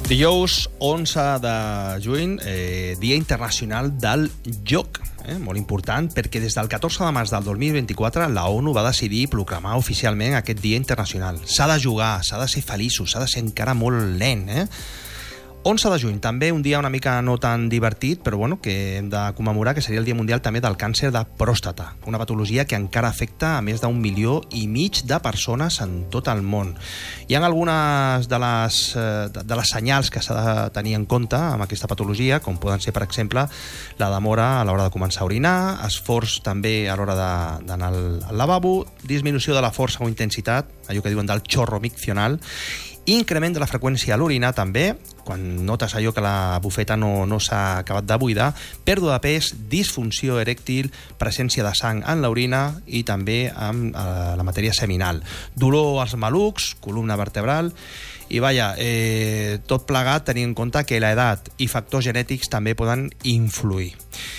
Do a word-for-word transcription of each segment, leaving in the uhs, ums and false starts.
Dijous onze de juny, eh, Dia Internacional del Joc. Eh, molt important, perquè des del catorze de març del dos mil vint-i-quatre la ONU va decidir proclamar oficialment aquest Dia Internacional. S'ha de jugar, s'ha de ser feliços, s'ha de ser encara molt nen, eh? onze de juny, també un dia una mica no tan divertit, però bueno, que hem de commemorar, que seria el Dia Mundial també del càncer de pròstata, una patologia que encara afecta a més d'un milió i mig de persones en tot el món. Hi ha algunes de les, de les senyals que s'ha de tenir en compte amb aquesta patologia, com poden ser, per exemple, la demora a l'hora de començar a orinar, esforç també a l'hora d'anar al, al lavabo, disminució de la força o intensitat, allò que diuen del chorro miccional, increment de la freqüència a l'orinar també, quan notes allò que la bufeta no, no s'ha acabat de buidar, pèrdua de pes, disfunció erèctil, presència de sang en l'orina i també amb eh, la matèria seminal. Dolor als malucs, columna vertebral, i vaja, eh, tot plegat tenint en compte que l'edat i factors genètics també poden influir.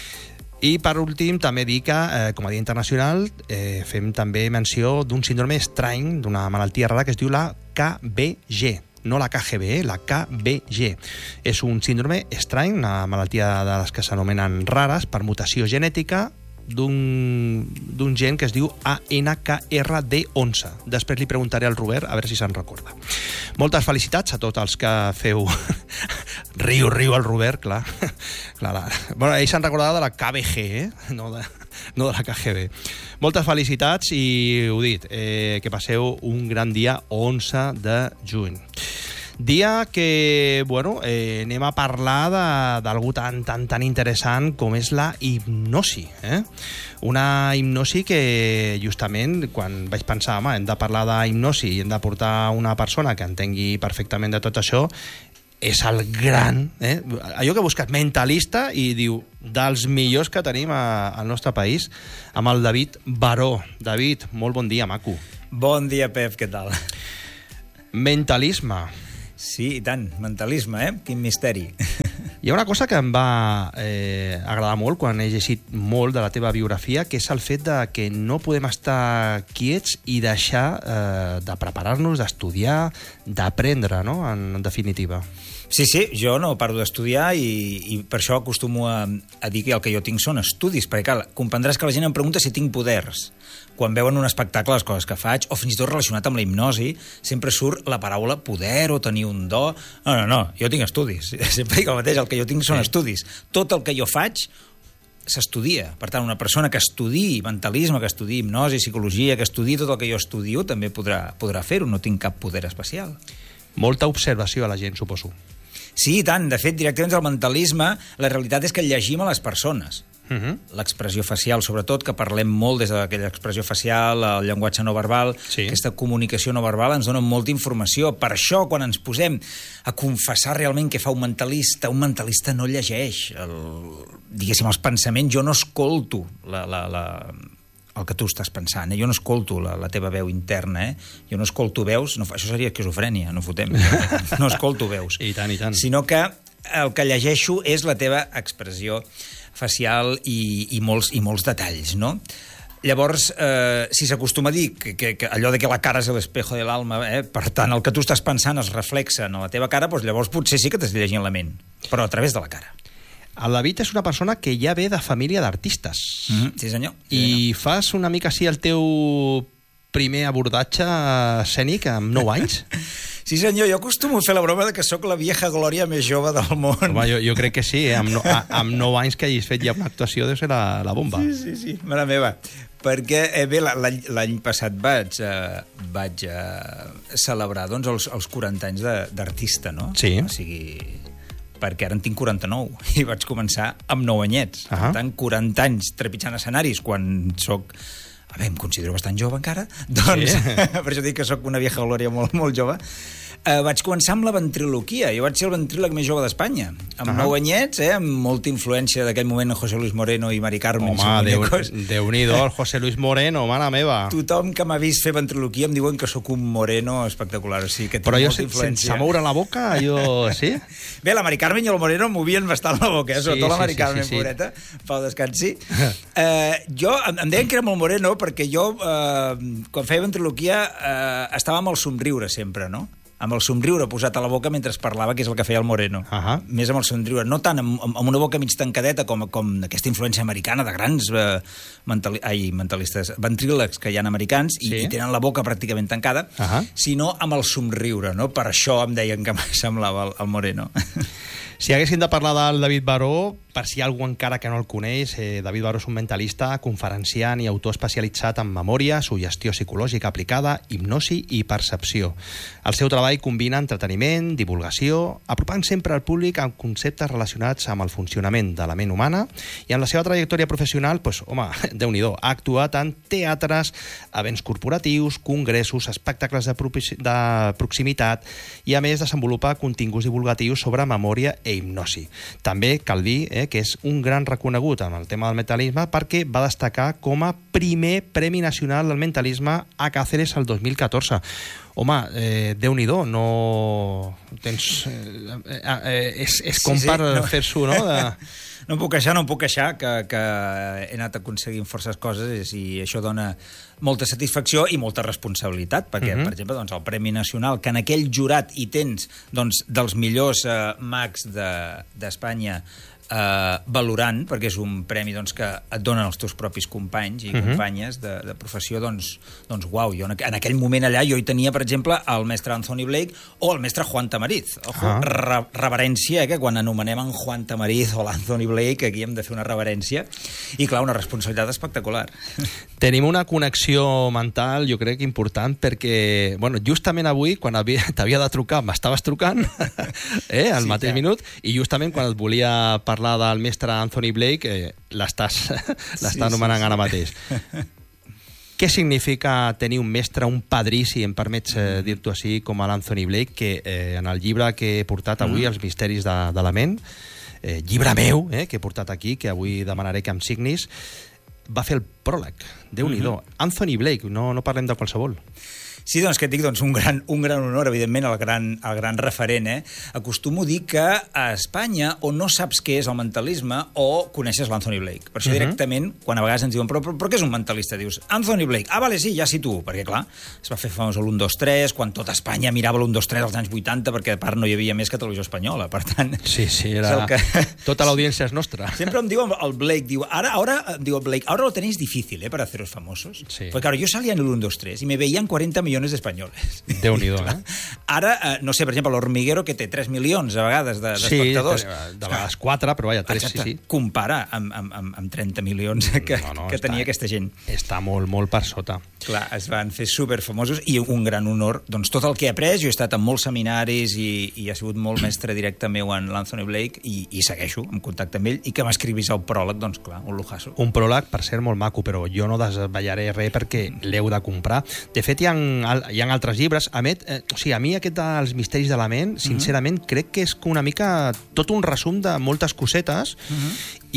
I per últim també dir que, eh, com a Dia Internacional, eh, fem també menció d'un síndrome estrany, d'una malaltia rara que es diu la K B G. No la K G B, eh, la K B G. És un síndrome estrany, una malaltia de les que s'anomenen rares per mutació genètica d'un d'un gen que es diu A N K R D onze. Després li preguntaré al Robert a veure si se'n recorda. Moltes felicitats a tots els que feu... riu, riu el Robert, clar. clar la... bueno, ell se'n recordava de la K B G, eh? no, de, no de la K G B. Moltes felicitats i, ho dit, eh, que passeu un gran dia onze de juny. Dia que, bueno, eh, anem a parlar d'algú tan, tan, tan interessant com és la hipnosi. Eh? Una hipnosi que, justament, quan vaig pensar, home, hem de parlar d'hipnosi i hem de portar una persona que entengui perfectament de tot això, és el gran, eh? allò que he buscat, mentalista, i diu, dels millors que tenim a, al nostre país, amb el David Baró. David, molt bon dia, maco. Bon dia, Pep, què tal? Mentalisme. Sí, i tant, mentalisme, eh? Quin misteri. Hi ha una cosa que em va eh, agradar molt quan he llegit molt de la teva biografia, que és el fet de que no podem estar quiets i deixar eh, de preparar-nos, d'estudiar, d'aprendre, no?, en, en definitiva. Sí, sí, jo no paro d'estudiar i, i per això acostumo a, a dir que el que jo tinc són estudis, perquè, clar, comprendràs que la gent em pregunta si tinc poders. Quan veuen un espectacle, les coses que faig, o fins i tot relacionat amb la hipnosi, sempre surt la paraula poder o tenir un do. No, no, no, jo tinc estudis. Sempre dic el mateix, el que jo tinc són sí. estudis. Tot el que jo faig s'estudia. Per tant, una persona que estudiï mentalisme, que estudiï hipnosi, psicologia, que estudiï tot el que jo estudio, també podrà, podrà fer-ho. No tinc cap poder especial. Molta observació a la gent, suposo. Sí, i tant. De fet, directament al mentalisme, la realitat és que llegim a les persones. Uh -huh. L'expressió facial, sobretot, que parlem molt des d'aquella expressió facial, el llenguatge no verbal, sí. aquesta comunicació no verbal ens dona molta informació. Per això, quan ens posem a confessar realment què fa un mentalista, un mentalista no llegeix el, diguéssim, els pensaments. Jo no escolto la, la, la, el que tu estàs pensant, eh? Jo no escolto la, la teva veu interna, eh? Jo no escolto veus, no, això seria esquizofrènia, no fotem. No escolto veus. I tant, i tant. Sinó que el que llegeixo és la teva expressió facial i, i, molts, i molts detalls, no? Llavors, eh, si s'acostuma a dir que, que, que allò de que la cara és l'espejo de l'alma, eh? Per tant, el que tu estàs pensant es reflexa en la teva cara, doncs llavors potser sí que t'estàs llegint la ment, però a través de la cara. El David és una persona que ja ve de família d'artistes. Mm-hmm. Sí, senyor. Sí, I senyor. fas una mica així el teu primer abordatge escènic amb nou anys? Sí, senyor, jo acostumo a fer la broma de que sóc la vieja glòria més jove del món. Home, jo, jo crec que sí, eh? amb, no, a, amb nou anys que hagis fet ja una actuació deu ser la, la bomba. Sí, sí, sí, mare meva. Perquè, eh, bé, l'any passat vaig, eh, vaig eh, celebrar doncs, els, els quaranta anys d'artista, no? Sí. O sigui, perquè ara en tinc quaranta-nou i vaig començar amb nou anyets. Uh -huh. Per tant, quaranta anys trepitjant escenaris quan sóc... A veure, em considero bastant jove encara, doncs sí. Per això dic que sóc una vieja glòria molt, molt jove. Eh, vaig començar amb la ventriloquia. Jo vaig ser el ventríleg més jove d'Espanya. Amb uh -huh. nou anyets, eh, amb molta influència d'aquell moment en José Luis Moreno i Mari Carmen. Home, Déu, Déu-n'hi-do, el José Luis Moreno, mare meva. Tothom que m'ha vist fer ventriloquia em diuen que sóc un moreno espectacular. O sigui, que però jo, sense moure la boca, jo... Sí? Bé, la Mari Carmen i el Moreno movien bastant la boca, eh? Sobretot sí, sí, la Mari Carmen, sí, sí, sí. Pobreta, Pau descansi. eh, jo, em deien que era molt moreno perquè jo, eh, quan feia ventriloquia, eh, estava amb el somriure sempre, no? amb el somriure posat a la boca mentre parlava, que és el que feia el Moreno. Uh -huh. Més amb el somriure, no tant amb, amb una boca mig tancadeta com, com aquesta influència americana de grans eh, mentali ai, mentalistes, ventrílegs que hi ha americans i, sí. i tenen la boca pràcticament tancada, uh -huh. sinó amb el somriure, no? Per això em deien que semblava el, el Moreno. Si haguéssim de parlar del David Baró, per si hi ha algú encara que no el coneix, eh, David Baró és un mentalista, conferenciant i autor especialitzat en memòria, suggestió psicològica aplicada, hipnosi i percepció. El seu treball combina entreteniment, divulgació, apropant sempre al públic amb conceptes relacionats amb el funcionament de la ment humana, i en la seva trajectòria professional, pues, home, déu-n'hi-do, ha actuat en teatres, events corporatius, congressos, espectacles de, de proximitat, i a més desenvolupa continguts divulgatius sobre memòria e hipnosi. També cal dir eh, que és un gran reconegut en el tema del mentalisme perquè va destacar com a primer Premi Nacional del Mentalisme a Càceres el dos mil catorze. Home, eh, Déu-n'hi-do, no... Tens... Eh, eh, és, és com sí, sí, per no. fer-s'ho, no? De... No em puc queixar, no em puc queixar, que, que he anat aconseguint forces coses i això dona molta satisfacció i molta responsabilitat, perquè, uh-huh. per exemple, doncs, el Premi Nacional, que en aquell jurat hi tens doncs, dels millors eh, mags d'Espanya de, eh, valorant, perquè és un premi doncs, que et donen els teus propis companys i uh-huh. companyes de, de professió, doncs, doncs uau, jo en aquell moment allà jo hi tenia, per exemple, el mestre Anthony Blake o el mestre Juan Tamariz. Ojo, uh-huh. re reverència, eh, que quan anomenem en Juan Tamariz o l'Anthony Blake, aquí hem de fer una reverència, i clar, una responsabilitat espectacular. Tenim una connexió mental, jo crec, important, perquè, bueno, justament avui, quan t'havia de trucar, m'estaves trucant, eh, al sí, mateix clar. minut, i justament quan et volia parlar del mestre Anthony Blake, eh, l'estàs sí, anomenant sí, sí. ara mateix. Què significa tenir un mestre, un padrí, si em permets eh, dir-t'ho així, com l'Anthony Blake, que eh, en el llibre que he portat avui, mm. Els misteris de, de la ment, eh, llibre meu, eh, que he portat aquí, que avui demanaré que em signis, va fer el pròleg. Déu-n'hi-do. Mm-hmm. Anthony Blake, no, no parlem de qualsevol. Sí, doncs que et dic, doncs, un gran, un gran honor, evidentment, el gran, el gran referent. Eh? Acostumo a dir que a Espanya o no saps què és el mentalisme o coneixes l'Anthony Blake. Per això uh-huh. directament, quan a vegades ens diuen però, però, però què és un mentalista? Dius, Anthony Blake. Ah, vale, sí, ja situo. Perquè, clar, es va fer famós l'u dos tres, quan tota Espanya mirava l'u dos tres als anys vuitanta, perquè a part no hi havia més que televisió espanyola. Per tant, sí, sí, era... que... tota l'audiència és nostra. Sempre em diu el Blake, diu, ara, ahora, diu el Blake, ahora lo tenéis difícil, eh, para haceros famosos. Sí. Porque, claro, yo salía en el u dos tres y me veían cuarenta millones d'espanyoles. Déu-n'hi-do, eh? Ara, eh, no sé, per exemple, l'Hormiguero, que té tres milions a vegades d'espectadors. Sí, de vegades quatre, però vaja, tres, exacte, sí, sí. Compara amb, amb, amb trenta milions que, no, no, que tenia està, aquesta gent. Està molt, molt per sota. Clar, es van fer superfamosos i un gran honor. Doncs tot el que he après, jo he estat en molts seminaris i, i he sigut molt mestre directe meu en l'Anthony Blake i, i segueixo en contacte amb ell, i que m'escrivis el pròleg, doncs clar, un lujasso. Un pròleg, per cert, molt maco, però jo no desvetllaré res perquè l'heu de comprar. De fet, hi ha, hi ha altres llibres. A més, eh, o sigui, a mi aquest dels misteris de la ment, sincerament, uh-huh. crec que és una mica tot un resum de moltes cosetes, uh-huh.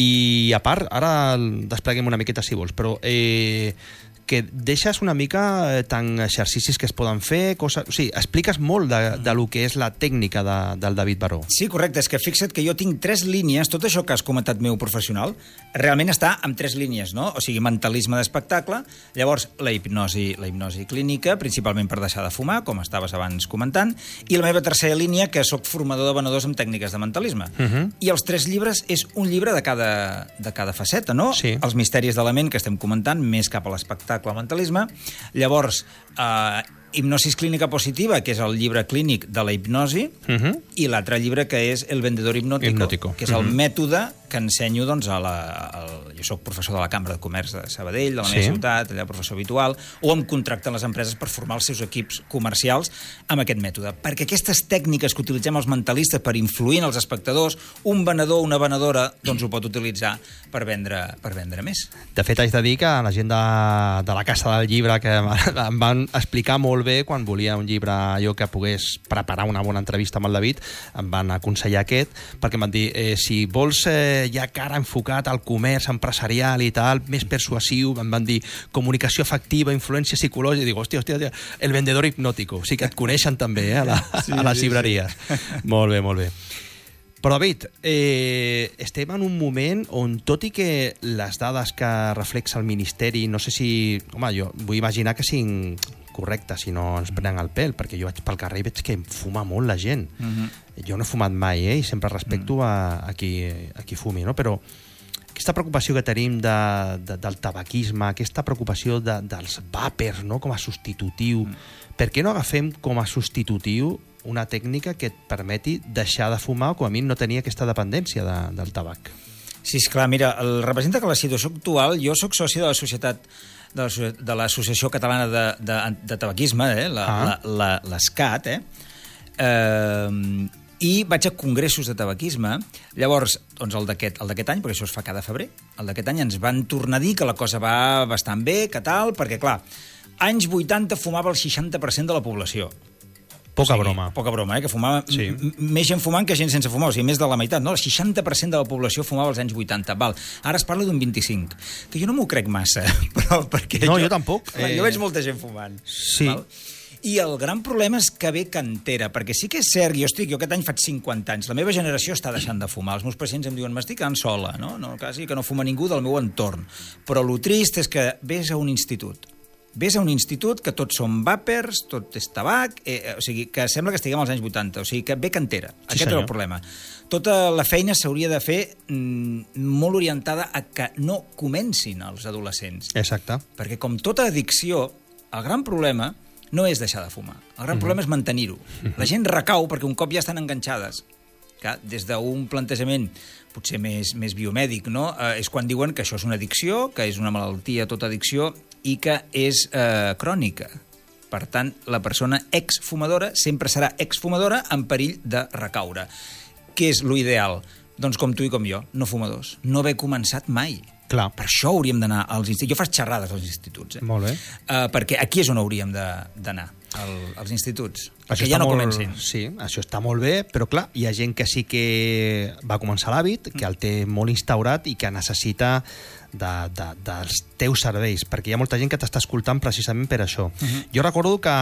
i a part, ara despleguem una miqueta si vols, però eh, que deixes una mica eh, tant exercicis que es poden fer, coses... O sigui, expliques molt de, de lo que és la tècnica de, del David Baró. Sí, correcte. És que fixa't que jo tinc tres línies, tot això que has comentat meu professional, realment està en tres línies, no? O sigui, mentalisme d'espectacle, llavors la hipnosi, la hipnosi clínica, principalment per deixar de fumar, com estaves abans comentant, i la meva tercera línia, que sóc formador de venedors amb tècniques de mentalisme. Uh-huh. I els tres llibres és un llibre de cada, de cada faceta, no? Sí. Els misteris de la ment, que estem comentant, més cap a l'espectacle, el mentalisme. Llavors, eh, hipnosis clínica positiva, que és el llibre clínic de la hipnosi, uh-huh. i l'altre llibre que és El vendedor hipnòtico, hipnòtico. que és el uh-huh. mètode que ensenyo doncs, a la... A, jo soc professor de la Cambra de Comerç de Sabadell, de la meva sí. ciutat, allà professor habitual, o em contracten les empreses per formar els seus equips comercials amb aquest mètode. Perquè aquestes tècniques que utilitzem els mentalistes per influir en els espectadors, un venedor o una venedora doncs ho pot utilitzar per vendre, per vendre més. De fet, haig de dir que la gent de, de la Casa del Llibre, que em van explicar molt bé quan volia un llibre jo que pogués preparar una bona entrevista amb el David, em van aconsellar aquest, perquè em van dir, eh, si vols eh, ja cara enfocat al comerç empresarial i tal, més persuasiu, em van dir comunicació efectiva, influència psicològica, i dic, hòstia, hòstia, hòstia, el vendedor hipnòtico, o sigui que et coneixen també eh, a, la, sí, a les llibreries. Sí, sí. Molt bé, molt bé. Però, David, eh, estem en un moment on, tot i que les dades que reflexa el Ministeri, no sé si... Home, jo vull imaginar que siguin correctes, si no ens prenen el pèl, perquè jo vaig pel carrer i veig que em fuma molt la gent. Mm-hmm. Jo no he fumat mai, eh, i sempre respecto mm. a, a, qui, a qui fumi, no? Però aquesta preocupació que tenim de, de, del tabaquisme, aquesta preocupació de, dels vàpers, no?, com a substitutiu, mm. per què no agafem com a substitutiu una tècnica que et permeti deixar de fumar o com a mínim no tenir aquesta dependència de, del tabac? Sí, esclar, mira, el representa que la situació actual, jo sóc soci de la societat de l'Associació Catalana de, de, de Tabaquisme, eh? la, ah. la, la, l'ESCAT, eh? eh? I vaig a congressos de tabaquisme. Llavors, doncs el d'aquest el d'aquest any, perquè això es fa cada febrer, el d'aquest any ens van tornar a dir que la cosa va bastant bé, que tal, perquè, clar, anys vuitanta fumava el seixanta per cent de la població. Poca o sigui, broma. Poca broma, eh? Que fumava sí. més gent fumant que gent sense fumar, o sigui, més de la meitat, no? El seixanta per cent de la població fumava als anys vuitanta. Val. Ara es parla d'un vint-i-cinc, que jo no m'ho crec massa, però perquè... No, jo, jo tampoc. Clar, eh... Jo veig molta gent fumant. Sí. Val? I el gran problema és que ve cantera, perquè sí que és cert, jo estic, jo aquest any faig cinquanta anys, la meva generació està deixant de fumar, els meus pacients em diuen, m'estic quedant sola, no? No, quasi que no fuma ningú del meu entorn. Però el trist és que ves a un institut, Ves a un institut que tots són vàpers, tot és tabac, eh, o sigui, que sembla que estiguem als anys vuitanta, o sigui, que ve cantera. Sí, Aquest senyor. És el problema. Tota la feina s'hauria de fer mm, molt orientada a que no comencin els adolescents. Exacte. Perquè com tota addicció, el gran problema no és deixar de fumar. El gran uh-huh. problema és mantenir-ho. Uh-huh. La gent recau perquè un cop ja estan enganxades. Que des d'un plantejament potser més, més biomèdic, no? Eh, és quan diuen que això és una addicció, que és una malaltia tota addicció, i que és eh, crònica. Per tant, la persona exfumadora sempre serà exfumadora en perill de recaure. Què és l'ideal? Doncs com tu i com jo, no fumadors. No haver començat mai. Clar. Per això hauríem d'anar als instituts. Jo faig xerrades als instituts. Eh? Molt bé. Uh, perquè aquí és on hauríem d'anar, al, als instituts. Això que ja no molt, comencin. Sí, això està molt bé, però clar, hi ha gent que sí que va començar l'hàbit, que el té molt instaurat i que necessita de, de, dels teus serveis, perquè hi ha molta gent que t'està escoltant precisament per això. Uh-huh. Jo recordo que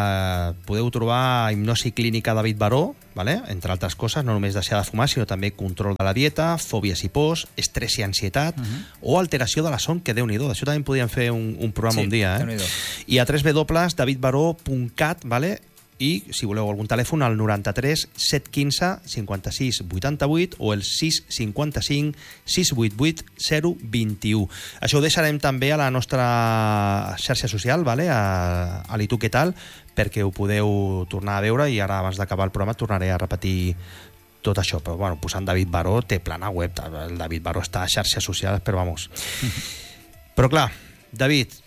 podeu trobar hipnosi clínica David Baró, vale? Entre altres coses, no només deixar de fumar, sinó també control de la dieta, fòbies i pors, estrès i ansietat, uh-huh. o alteració de la son, que Déu-n'hi-do, d'això també podíem fer un, un programa sí, un dia. Eh? I a w w w punt david baró punt cat, vale? I, si voleu algun telèfon, al noranta-tres set quinze cinquanta-sis vuitanta-vuit o el sis cinquanta-cinc sis vuitanta-vuit zero vint-i-u. Això ho deixarem també a la nostra xarxa social, vale? a, a l'I Tu Què Tal, perquè ho podeu tornar a veure, i ara, abans d'acabar el programa, tornaré a repetir tot això. Però, bueno, posant David Baró té plana web, el David Baró està a xarxes socials, però vamos. Però clar, David,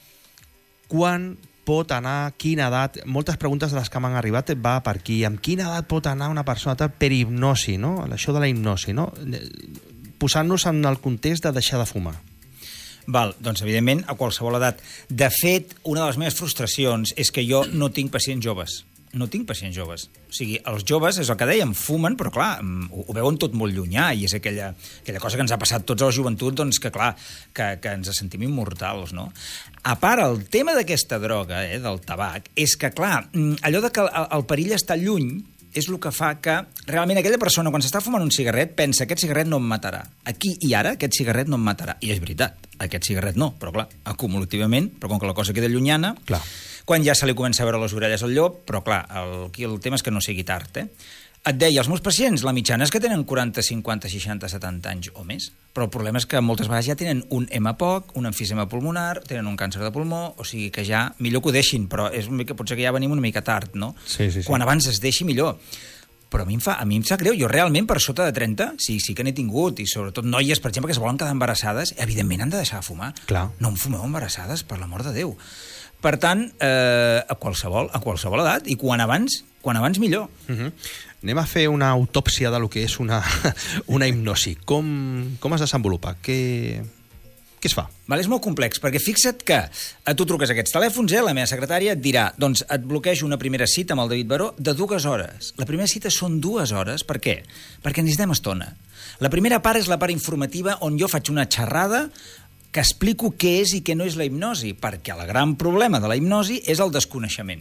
quan pot anar, quina edat... Moltes preguntes de les que m'han arribat va per aquí. Amb quina edat pot anar una persona tal per hipnosi, no? Això de la hipnosi, no? Posant-nos en el context de deixar de fumar. Val, doncs evidentment a qualsevol edat. De fet, una de les meves frustracions és que jo no tinc pacients joves. No tinc pacients joves. O sigui, els joves, és el que dèiem, fumen, però clar, ho, ho veuen tot molt llunyà, i és aquella, aquella cosa que ens ha passat tots a la joventut, doncs que clar, que, que ens sentim immortals, no? A part, el tema d'aquesta droga, eh, del tabac, és que clar, allò de que el, el perill està lluny és el que fa que realment aquella persona, quan s'està fumant un cigarret, pensa, aquest cigarret no em matarà. Aquí i ara, aquest cigarret no em matarà. I és veritat, aquest cigarret no, però clar, acumulativament, però com que la cosa queda llunyana, clar. Quan ja se li comença a veure les orelles al llop, però clar, el, aquí el tema és que no sigui tard, eh? Et deia, els meus pacients, la mitjana és que tenen quaranta, cinquanta, seixanta, setanta anys o més, però el problema és que moltes vegades ja tenen un E M A P O C, un emfisema pulmonar, tenen un càncer de pulmó, o sigui que ja, millor que ho deixin, però és una mica, potser que ja venim una mica tard, no? Sí, sí, sí. Quan abans es deixi, millor. Però a mi em fa, a mi em sap greu. Jo realment, per sota de trenta, sí, sí que n'he tingut, i sobretot noies, per exemple, que es volen quedar embarassades, evidentment han de deixar de fumar. Clar. No em fumeu embarassades, per l'amor de Déu. Per tant, eh, a qualsevol, a qualsevol edat, i quan abans, quan abans millor. Uh-huh. Anem a fer una autòpsia de lo que és una, una hipnosi. Com, com es desenvolupa? Què, què es fa? Val, és molt complex, perquè fixa't que a tu truques a aquests telèfons, eh, la meva secretària et dirà, doncs et bloquejo una primera cita amb el David Baró de dues hores. La primera cita són dues hores, per què? Perquè necessitem estona. La primera part és la part informativa, on jo faig una xerrada que explico què és i què no és la hipnosi, perquè el gran problema de la hipnosi és el desconeixement.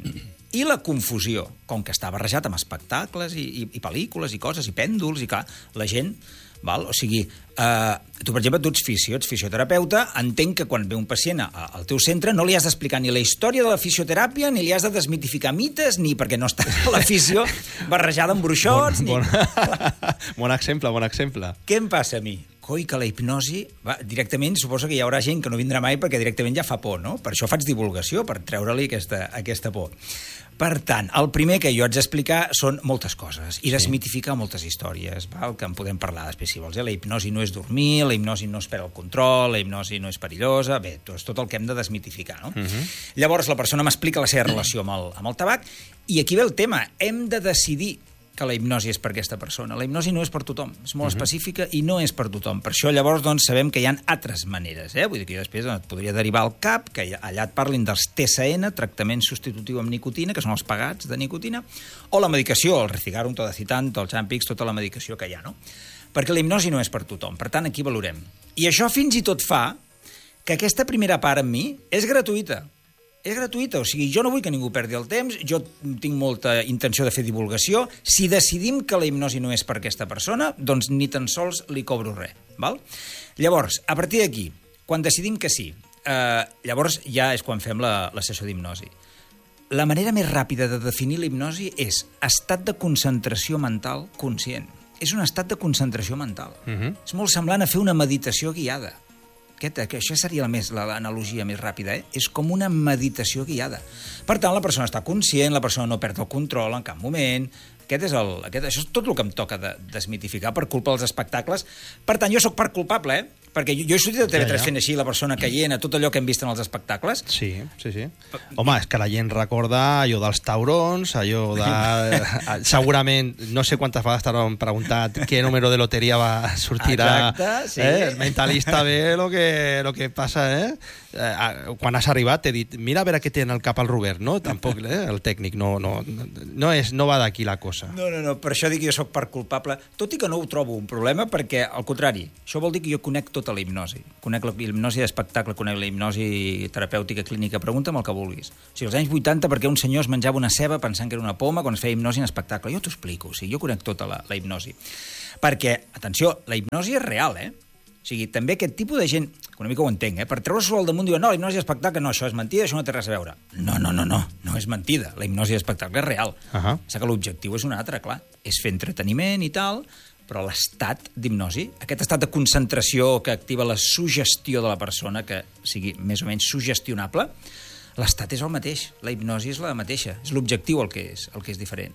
I la confusió, com que està barrejat amb espectacles i, i, i pel·lícules i coses, i pèndols, i clar, la gent... Val? O sigui, eh, tu, per exemple, tu ets fisio, ets fisioterapeuta, entenc que quan ve un pacient al teu centre no li has d'explicar ni la història de la fisioteràpia, ni li has de desmitificar mites, ni perquè no està la fisio barrejada amb bruixots... Bon, ni... bon, bon exemple, bon exemple. Què em passa a mi? Coi, que la hipnosi... Va, directament, suposo que hi haurà gent que no vindrà mai perquè directament ja fa por, no? Per això faig divulgació, per treure-li aquesta, aquesta por. Per tant, el primer que jo haig d'explicar són moltes coses i desmitificar moltes històries, val? Que en podem parlar després, si vols. Eh? La hipnosi no és dormir, la hipnosi no es perd el control, la hipnosi no és perillosa... Bé, és tot el que hem de desmitificar, no? Uh-huh. Llavors, la persona m'explica la seva relació amb el, amb el tabac i aquí ve el tema. Hem de decidir que la hipnosi és per aquesta persona. La hipnosi no és per tothom, és molt uh-huh. específica i no és per tothom. Per això, llavors, doncs, sabem que hi ha altres maneres. Eh? Vull dir que jo després et podria derivar al cap, que allà et parlin dels T C N, tractament substitutiu amb nicotina, que són els pagats de nicotina, o la medicació, el Recigarum, Todacitant, el Champix, tota la medicació que hi ha, no? Perquè la hipnosi no és per tothom. Per tant, aquí valorem. I això fins i tot fa que aquesta primera part amb mi és gratuïta. És gratuïta, o sigui, jo no vull que ningú perdi el temps, jo tinc molta intenció de fer divulgació. Si decidim que la hipnosi no és per aquesta persona, doncs ni tan sols li cobro res, val? Llavors, a partir d'aquí, quan decidim que sí, eh, llavors ja és quan fem la, la sessió d'hipnosi. La manera més ràpida de definir la hipnosi és estat de concentració mental conscient. És un estat de concentració mental. Uh-huh. És molt semblant a fer una meditació guiada. Aquest, que això seria l'analogia més ràpida, eh? És com una meditació guiada. Per tant, la persona està conscient, la persona no perd el control en cap moment. Aquest és el, aquest, això és tot el que em toca de, desmitificar per culpa dels espectacles. Per tant, jo sóc part culpable, eh? Perquè jo, jo he sortit de T V tres ja, ja. fent així la persona caient a tot allò que hem vist en els espectacles. Sí, sí, sí. Home, és que la gent recorda allò dels taurons, allò de... Segurament, no sé quantes vegades t'han preguntat què número de loteria va sortir. Exacte, sí. Eh? El mentalista ve lo que, lo que passa, eh? eh? Quan has arribat t'he dit, mira a veure què té en el cap el Robert, no? Tampoc, eh? El tècnic, no, no, no, és, no va d'aquí la cosa. No, no, no, per això dic que jo sóc part culpable, tot i que no ho trobo un problema, perquè, al contrari, això vol dir que jo conec tota la hipnosi. Conec la hipnosi d'espectacle, conec la hipnosi terapèutica clínica, pregunta'm el que vulguis. O sigui, als anys vuitanta, perquè un senyor es menjava una ceba pensant que era una poma quan es feia hipnosi en espectacle. Jo t'ho explico, o sigui, jo conec tota la, la hipnosi. Perquè, atenció, la hipnosi és real, eh? O sigui, també aquest tipus de gent, una mica ho entenc, eh? Per treure-s'ho al damunt diuen, no, la hipnosi d'espectacle, no, això és mentida, això no té res a veure. No, no, no, no, no és mentida. La hipnosi d'espectacle és real. Uh-huh. O sigui que l'objectiu és un altre, clar. És fer entreteniment i tal, però l'estat d'hipnosi, aquest estat de concentració que activa la suggestió de la persona, que sigui més o menys sugestionable, l'estat és el mateix. La hipnosi és la mateixa. És l'objectiu el que és, el que és diferent.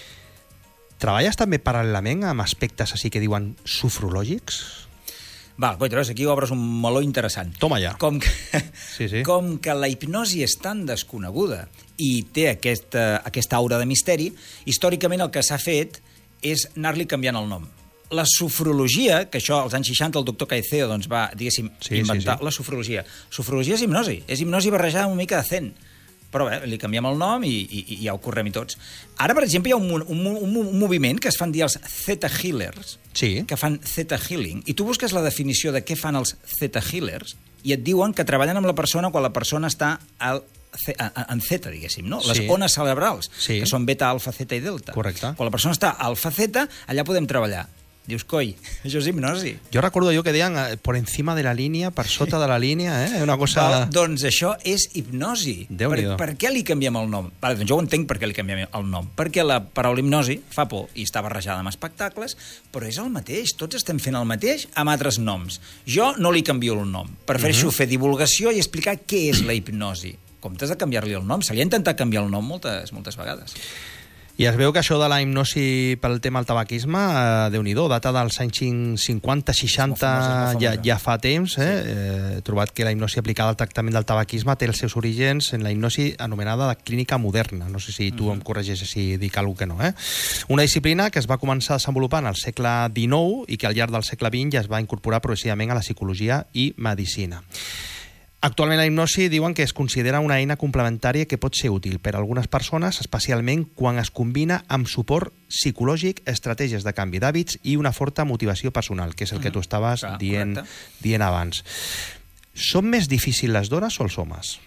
Treballes també paral·lelament amb aspectes així que diuen sofrològics? Val, coi, aquí obres un meló interessant. Toma ja. Com que, sí, sí. com que la hipnosi és tan desconeguda i té aquesta, aquesta aura de misteri, històricament el que s'ha fet és anar-li canviant el nom. La sofrologia, que això als anys seixanta el doctor Caicedo doncs, va, diguéssim, sí, inventar sí, sí. la sofrologia. Sofrologia és hipnosi, és hipnosi barrejada amb una mica de zen. Però bé, li canviem el nom i, i, i ja ho correm i tots. Ara, per exemple, hi ha un, un, un, un moviment que es fan dir els Theta Healers, sí. que fan Theta Healing, i tu busques la definició de què fan els Theta Healers i et diuen que treballen amb la persona quan la persona està al en zeta, diguéssim, no? Les sí. ones cerebrals, sí. que són beta, alfa, zeta i delta. Correcte. Quan la persona està alfa, zeta, allà podem treballar. Dius, coi, això és hipnosi. Jo recordo allò que deien por encima de la línia, per sota de la línia, eh? Una cosa... Va, doncs això és hipnosi. Per, per què li canviem el nom? Vale, doncs jo ho entenc per què li canviem el nom. Perquè la paraula hipnosi fa por i està barrejada amb espectacles, però és el mateix. Tots estem fent el mateix amb altres noms. Jo no li canvio el nom. Prefereixo uh-huh. fer divulgació i explicar què és la hipnosi. Comptes de canviar-li el nom. Se li ha intentat canviar el nom moltes, moltes vegades. I es veu que això de la hipnosi pel tema del tabaquisme, eh, Déu-n'hi-do, data dels anys cinquanta seixanta, ja, ja fa temps. Eh? Sí. Eh, he trobat que la hipnosi aplicada al tractament del tabaquisme té els seus orígens en la hipnosi anomenada de clínica moderna. No sé si tu mm-hmm. em corregeixes si dic alguna cosa que no. Eh? Una disciplina que es va començar desenvolupant al segle dinou i que al llarg del segle vint ja es va incorporar progressivament a la psicologia i medicina. Actualment la hipnosi diuen que es considera una eina complementària que pot ser útil per a algunes persones, especialment quan es combina amb suport psicològic, estratègies de canvi d'hàbits i una forta motivació personal, que és el que tu estaves ah, dient, dient abans. Són més difícils les dones o els homes?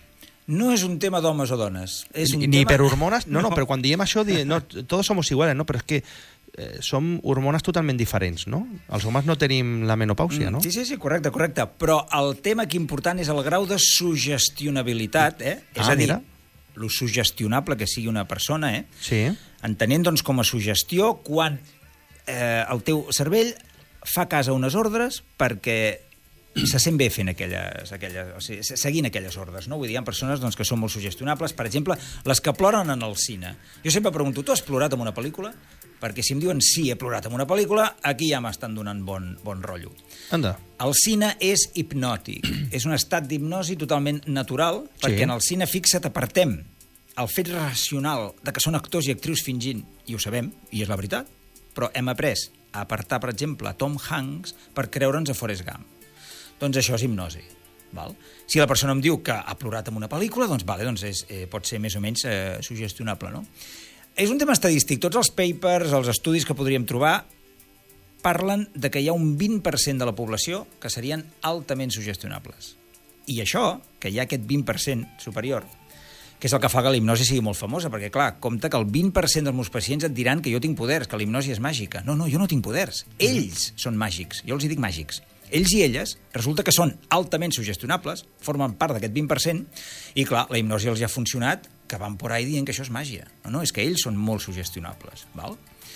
No és un tema d'homes o dones. És un Ni tema... per hormones, no, no, no, però quan diem això, diem, no, todos somos iguales, no? Però és que eh, som hormones totalment diferents, no? Els homes no tenim la menopàusia, no? Sí, sí, sí, correcte, correcte. Però el tema aquí important és el grau de sugestionabilitat, eh? És Ah, a dir, mira. lo sugestionable que sigui una persona, eh? Sí. Entenent, doncs, com a sugestió quan eh, el teu cervell fa cas a unes ordres perquè se sent bé fent aquelles, aquelles, o sigui, seguint aquelles ordres, no? Vull dir, hi ha persones doncs, que són molt sugestionables, per exemple, les que ploren en el cine. Jo sempre pregunto, tu has plorat en una pel·lícula? Perquè si em diuen sí, he plorat en una pel·lícula, aquí ja m'estan donant bon, bon rotllo. Anda. El cine és hipnòtic, és un estat d'hipnosi totalment natural, perquè Sí. en el cine, fixa't, apartem el fet racional de que són actors i actrius fingint, i ho sabem, i és la veritat, però hem après a apartar, per exemple, a Tom Hanks per creure'ns a Forrest Gump. Doncs això és hipnosi. Val? Si la persona em diu que ha plorat en una pel·lícula, doncs, vale, doncs és, eh, pot ser més o menys eh, sugestionable. No? És un tema estadístic. Tots els papers, els estudis que podríem trobar, parlen de que hi ha un vint per cent de la població que serien altament sugestionables. I això, que hi ha aquest vint per cent superior, que és el que fa que la hipnosi sigui molt famosa, perquè, clar, compte que el vint per cent dels meus pacients et diran que jo tinc poders, que la hipnosi és màgica. No, no, jo no tinc poders. Ells són màgics. Jo els hi dic màgics. Ells i elles resulta que són altament sugestionables, formen part d'aquest vint per cent, i, clar, la hipnosi els ha funcionat, que van por ahí dient que això és màgia. No, no, és que ells són molt sugestionables. Val?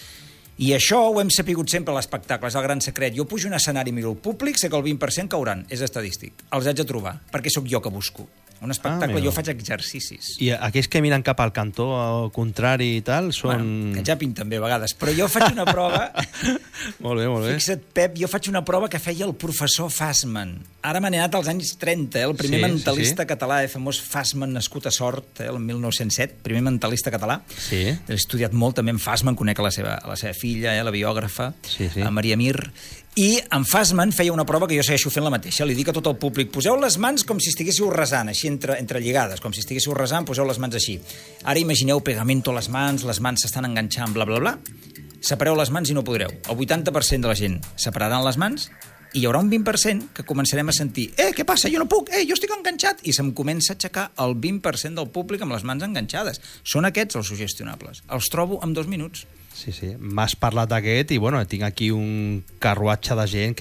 I això ho hem sapigut sempre a l'espectacle, és el gran secret. Jo pujo a un escenari i miro el públic, sé que el vint per cent cauran, és estadístic. Els haig de trobar, perquè sóc jo que busco. Un espectacle, Ah, jo faig exercicis. I aquells que miren cap al cantó al contrari i tal són... Bueno, que japin també a vegades, però jo faig una prova... Molt bé, molt bé. Fixa't, Pep, jo faig una prova que feia el professor Fassman. Ara m'ha anat als anys trenta, eh? El primer Sí, mentalista sí, sí. català, el famós Fassman, nascut a Sort, eh? el mil nou-cents set, primer mentalista català. Sí. He estudiat molt també en Fassman, conec a la seva, a la seva filla, eh? la biògrafa, Sí, sí. a Maria Mir. I en Fassman feia una prova que jo segueixo fent la mateixa. Li dic a tot el públic, poseu les mans com si estiguéssiu resant, així entre, entre lligades, com si estiguéssiu resant, poseu les mans així. Ara imagineu pegamento a les mans, les mans s'estan enganxant, bla, bla, bla. Separeu les mans i no podreu. El vuitanta per cent de la gent separaran les mans i hi haurà un vint per cent que començarem a sentir eh, què passa? Jo no puc, eh, jo estic enganxat. I se'm comença a aixecar el vint per cent del públic amb les mans enganxades. Són aquests els sugestionables. Els trobo en dos minuts. Sí, sí. M'has parlat d'aquest i, bueno, tinc aquí un carruatge de gent que